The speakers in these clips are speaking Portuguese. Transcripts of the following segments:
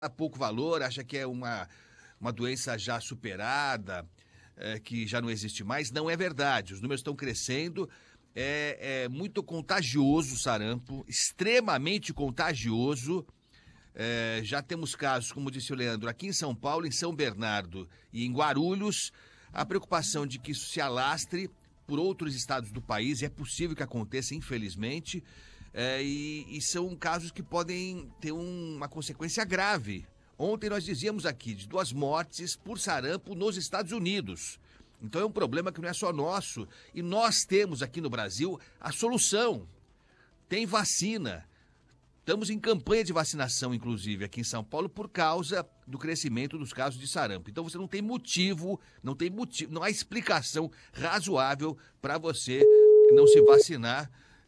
dá pouco valor, acha que é uma doença já superada, que já não existe mais. Não é verdade, os números estão crescendo. É muito contagioso o sarampo, extremamente contagioso. Já temos casos, como disse o Leandro, aqui em São Paulo, em São Bernardo e em Guarulhos. A preocupação de que isso se alastre por outros estados do país, é possível que aconteça, infelizmente, e são casos que podem ter uma consequência grave. Ontem nós dizíamos aqui de 2 mortes por sarampo nos Estados Unidos. Então é um problema que não é só nosso, e nós temos aqui no Brasil a solução. Tem vacina. Estamos em campanha de vacinação, inclusive, aqui em São Paulo, por causa do crescimento dos casos de sarampo. Então você não tem motivo, não há explicação razoável para você não se vacinar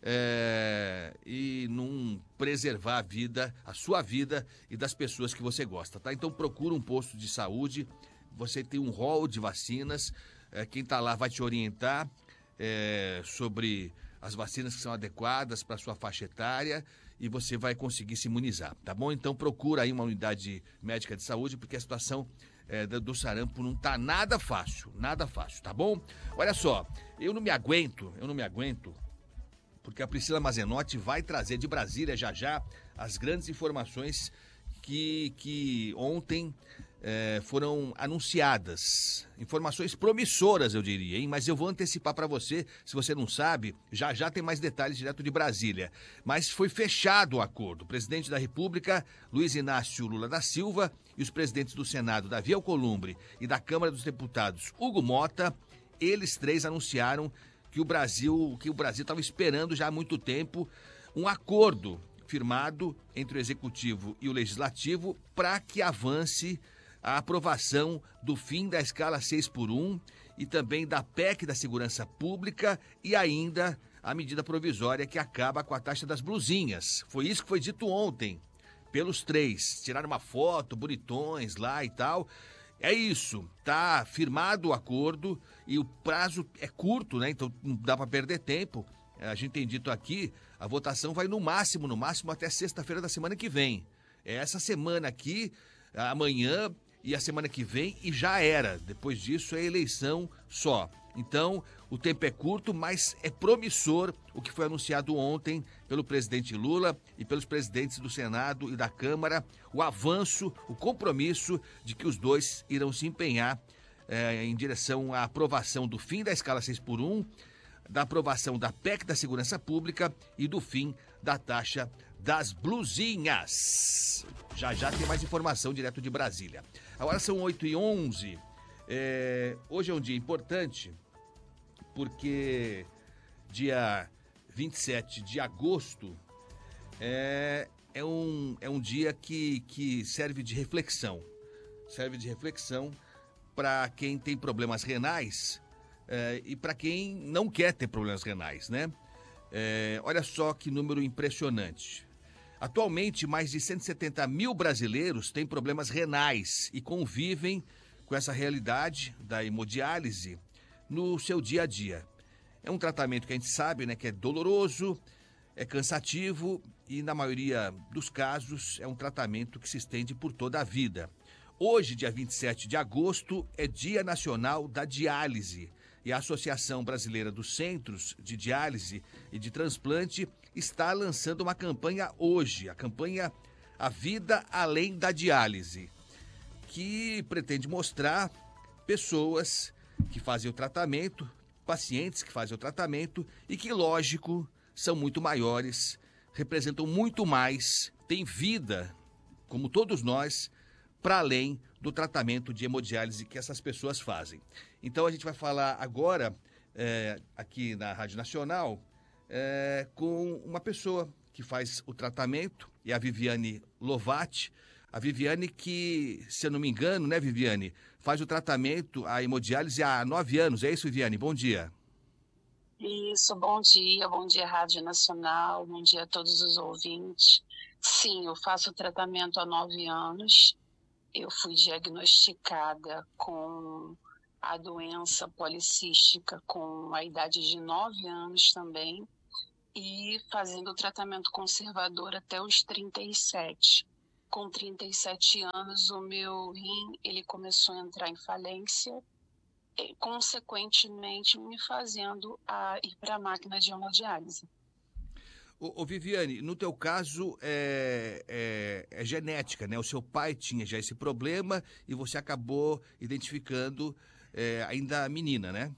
e não preservar a vida, a sua vida e das pessoas que você gosta, tá? Então procura um posto de saúde, você tem um rol de vacinas, quem está lá vai te orientar sobre as vacinas que são adequadas para a sua faixa etária, e você vai conseguir se imunizar, tá bom? Então procura aí uma unidade médica de saúde, porque a situação do sarampo não tá nada fácil, tá bom? Olha só, eu não me aguento, porque a Priscila Mazenotti vai trazer de Brasília já as grandes informações que ontem foram anunciadas. Informações promissoras, eu diria, hein? Mas eu vou antecipar para você, se você não sabe, já tem mais detalhes direto de Brasília. Mas foi fechado o acordo. O presidente da República, Luiz Inácio Lula da Silva, e os presidentes do Senado, Davi Alcolumbre, e da Câmara dos Deputados, Hugo Mota, eles três anunciaram que o Brasil estava esperando já há muito tempo um acordo firmado entre o Executivo e o Legislativo para que avance a aprovação do fim da escala 6x1 e também da PEC da Segurança Pública e ainda a medida provisória que acaba com a taxa das blusinhas. Foi isso que foi dito ontem pelos três. Tiraram uma foto, bonitões lá e tal. É isso, tá firmado o acordo e o prazo é curto, né? Então não dá para perder tempo. A gente tem dito aqui, a votação vai no máximo até sexta-feira da semana que vem. É essa semana aqui, amanhã e a semana que vem, e já era. Depois disso é eleição só. Então, o tempo é curto, mas é promissor o que foi anunciado ontem pelo presidente Lula e pelos presidentes do Senado e da Câmara, o avanço, o compromisso de que os dois irão se empenhar em direção à aprovação do fim da escala 6x1, da aprovação da PEC da Segurança Pública e do fim da taxa das blusinhas. Já tem mais informação direto de Brasília. Agora são 8h11. Hoje é um dia importante porque dia 27 de agosto é um dia que serve de reflexão. Serve de reflexão para quem tem problemas renais e para quem não quer ter problemas renais, né? Olha só que número impressionante. Atualmente, mais de 170 mil brasileiros têm problemas renais e convivem com essa realidade da hemodiálise no seu dia a dia. É um tratamento que a gente sabe, né, que é doloroso, é cansativo e, na maioria dos casos, é um tratamento que se estende por toda a vida. Hoje, dia 27 de agosto, é Dia Nacional da Diálise. E a Associação Brasileira dos Centros de Diálise e de Transplante está lançando uma campanha hoje, a campanha A Vida Além da Diálise, que pretende mostrar pessoas que fazem o tratamento, pacientes que fazem o tratamento e que, lógico, são muito maiores, representam muito mais, têm vida, como todos nós, para além do tratamento de hemodiálise que essas pessoas fazem. Então a gente vai falar agora, aqui na Rádio Nacional, com uma pessoa que faz o tratamento, é a Viviane Lovati. A Viviane que, se eu não me engano, né, Viviane, faz o tratamento, a hemodiálise há 9 anos. É isso, Viviane? Bom dia. Isso, bom dia Rádio Nacional, bom dia a todos os ouvintes. Sim, eu faço o tratamento há 9 anos. Eu fui diagnosticada com a doença policística com a idade de 9 anos também e fazendo o tratamento conservador até os 37. com 37 anos, o meu rim ele começou a entrar em falência, consequentemente me fazendo a ir para a máquina de hemodiálise. Ô, Viviane, no teu caso é genética, né? O seu pai tinha já esse problema e você acabou identificando ainda menina, né?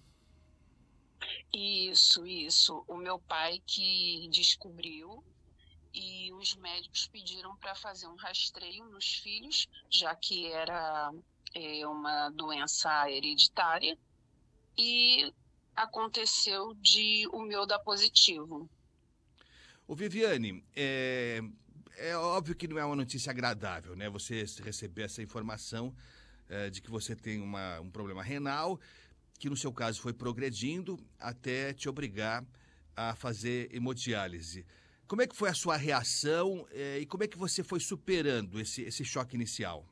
Isso. O meu pai que descobriu e os médicos pediram para fazer um rastreio nos filhos, já que era uma doença hereditária, e aconteceu de o meu dar positivo. Ô, Viviane, é óbvio que não é uma notícia agradável, né? Você receber essa informação de que você tem um problema renal, que no seu caso foi progredindo até te obrigar a fazer hemodiálise. Como é que foi a sua reação e como é que você foi superando esse choque inicial?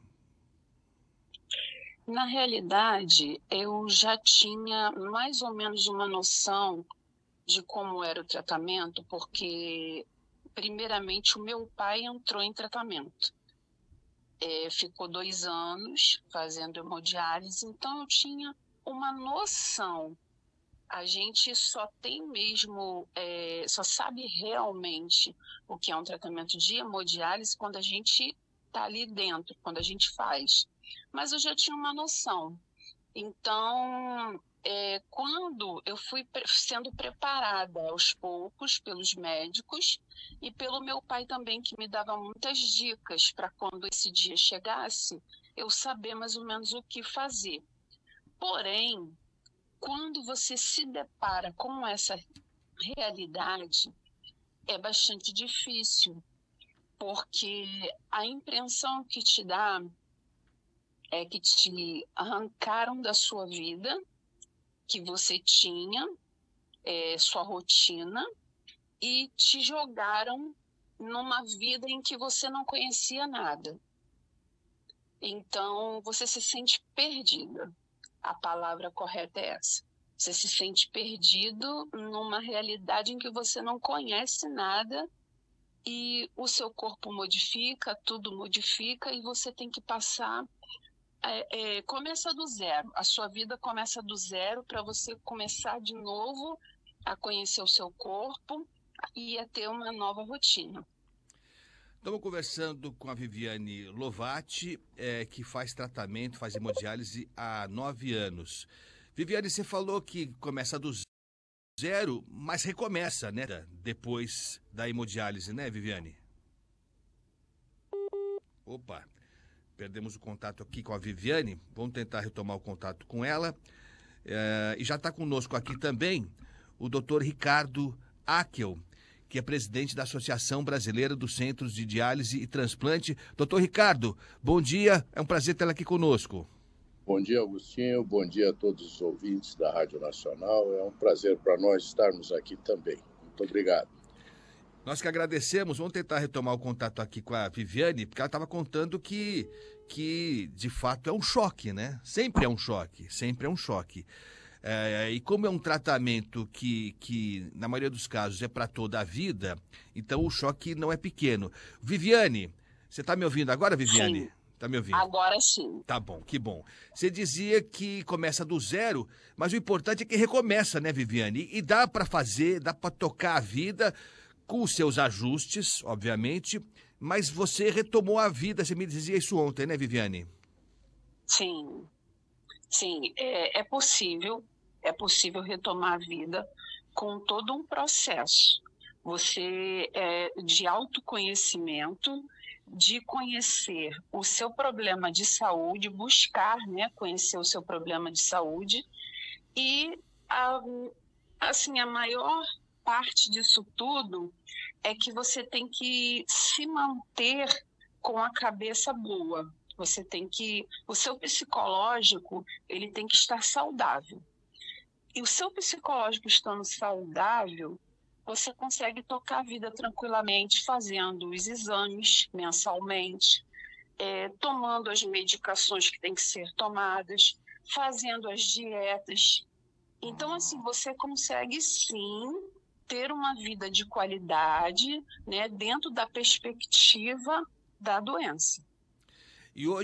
Na realidade, eu já tinha mais ou menos uma noção de como era o tratamento, porque, primeiramente, o meu pai entrou em tratamento. Ficou 2 anos fazendo hemodiálise, então eu tinha uma noção. A gente só tem mesmo, só sabe realmente o que é um tratamento de hemodiálise quando a gente está ali dentro, quando a gente faz. Mas eu já tinha uma noção. Então, quando eu fui sendo preparada aos poucos pelos médicos e pelo meu pai também, que me dava muitas dicas para quando esse dia chegasse, eu saber mais ou menos o que fazer. Porém, quando você se depara com essa realidade, é bastante difícil, porque a impressão que te dá é que te arrancaram da sua vida, que você tinha, sua rotina, e te jogaram numa vida em que você não conhecia nada. Então, você se sente perdida. A palavra correta é essa. Você se sente perdido numa realidade em que você não conhece nada e o seu corpo modifica, tudo modifica e você tem que passar... começa do zero. A sua vida começa do zero para você começar de novo a conhecer o seu corpo e a ter uma nova rotina. Estamos conversando com a Viviane Lovati, que faz tratamento, faz hemodiálise há 9 anos. Viviane, você falou que começa do zero, mas recomeça, né? Depois da hemodiálise, né, Viviane? Opa, perdemos o contato aqui com a Viviane. Vamos tentar retomar o contato com ela. E já está conosco aqui também o doutor Ricardo Akel, que é presidente da Associação Brasileira dos Centros de Diálise e Transplante. Doutor Ricardo, bom dia, é um prazer tê-lo aqui conosco. Bom dia, Agostinho, bom dia a todos os ouvintes da Rádio Nacional. É um prazer para nós estarmos aqui também. Muito obrigado. Nós que agradecemos. Vamos tentar retomar o contato aqui com a Viviane, porque ela estava contando que de fato é um choque, né? Sempre é um choque, sempre é um choque. E como é um tratamento que, na maioria dos casos, é para toda a vida, então o choque não é pequeno. Viviane, você está me ouvindo agora, Viviane? Sim. Está me ouvindo? Agora sim. Tá bom, que bom. Você dizia que começa do zero, mas o importante é que recomeça, né, Viviane? E dá para fazer, dá para tocar a vida com os seus ajustes, obviamente, mas você retomou a vida, você me dizia isso ontem, né, Viviane? Sim, é possível retomar a vida com todo um processo. Você, de autoconhecimento, de conhecer o seu problema de saúde, buscar, né, conhecer o seu problema de saúde e, assim, a maior parte disso tudo é que você tem que se manter com a cabeça boa. Você tem que... O seu psicológico, ele tem que estar saudável. E o seu psicológico estando saudável, você consegue tocar a vida tranquilamente, fazendo os exames mensalmente, tomando as medicações que têm que ser tomadas, fazendo as dietas. Então, assim, você consegue, sim, ter uma vida de qualidade, né, dentro da perspectiva da doença. E hoje